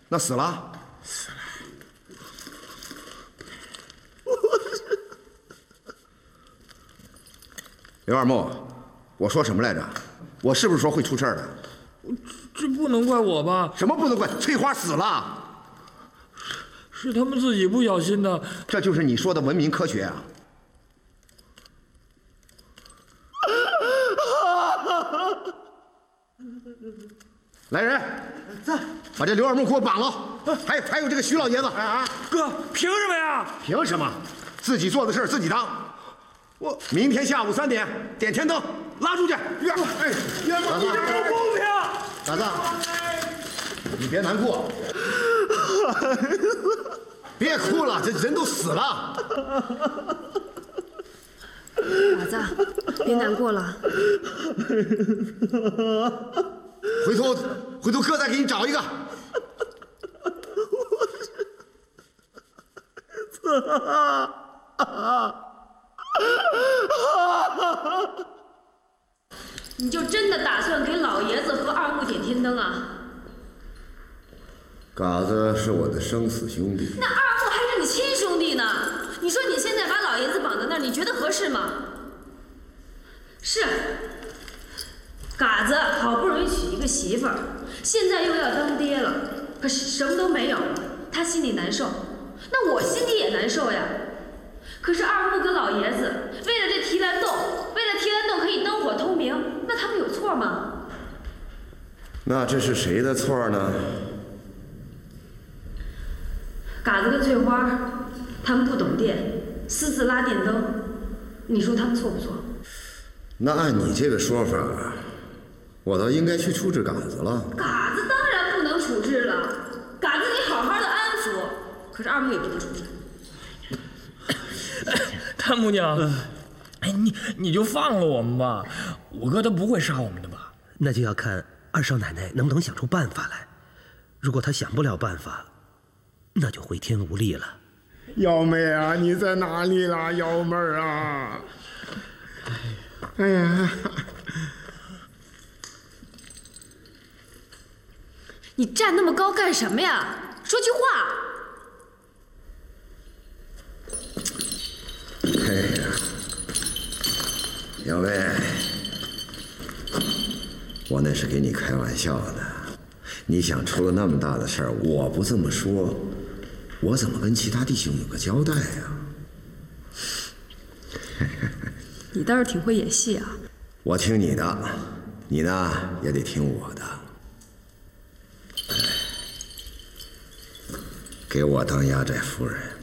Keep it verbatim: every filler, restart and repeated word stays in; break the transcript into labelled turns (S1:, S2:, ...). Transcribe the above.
S1: 那死了？
S2: 死了。
S1: 刘二木，我说什么来着？我是不是说会出事儿的？
S2: 这不能怪我吧？
S1: 什么不能怪？翠花死了，
S2: 是他们自己不小心的。
S1: 这就是你说的文明科学啊！来人，
S3: 在，
S1: 把这刘二木给我绑了。还还有这个徐老爷子。
S2: 啊，哥，凭什么呀？
S1: 凭什么？自己做的事儿自己当。我明天下午三点点天灯，拉出去。岳父，哎，岳父，
S2: 你这不公平！
S1: 傻子，你别难过，别哭了，这人都死了。
S4: 傻子，别难过了。
S1: 回头，回头哥再给你找一个。
S4: 你就真的打算给老爷子和二木点天灯啊？
S1: 嘎子是我的生死兄弟。
S4: 那二木还是你亲兄弟呢？你说你现在把老爷子绑在那儿，你觉得合适吗？是，嘎子好不容易娶一个媳妇儿，现在又要当爹了，可是什么都没有了，他心里难受，那我心里也难受呀。可是二木跟老爷子为了这提篮洞，为了提篮洞可以灯火通明，那他们有错吗？
S1: 那这是谁的错呢？
S4: 嘎子跟翠花，他们不懂电，私自拉电灯，你说他们错不错？
S1: 那按你这个说法，我倒应该去处置嘎子了。
S4: 嘎子当然不能处置了，嘎子你好好的安抚，可是二木也不能处置。
S2: 谭母娘，哎，你你就放了我们吧，我哥他不会杀我们的吧？
S3: 那就要看二少奶奶能不能想出办法来。如果她想不了办法，那就回天无力了。
S5: 幺妹啊，你在哪里啦，幺妹儿啊？哎呀，
S4: 你站那么高干什么呀？说句话。
S1: 哎呀，幺妹，我那是给你开玩笑的。你想出了那么大的事儿，我不这么说，我怎么跟其他弟兄有个交代呀？
S4: 你倒是挺会演戏啊。
S1: 我听你的，你呢也得听我的。给我当压寨夫人。